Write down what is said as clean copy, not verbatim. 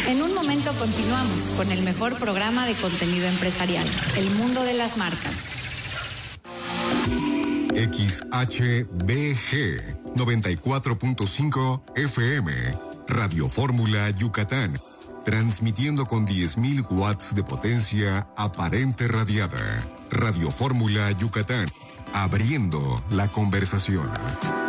En un momento continuamos con el mejor programa de contenido empresarial, El Mundo de las Marcas. XHBG 94.5 FM, Radio Fórmula Yucatán, transmitiendo con 10.000 watts de potencia aparente radiada. Radio Fórmula Yucatán, abriendo la conversación.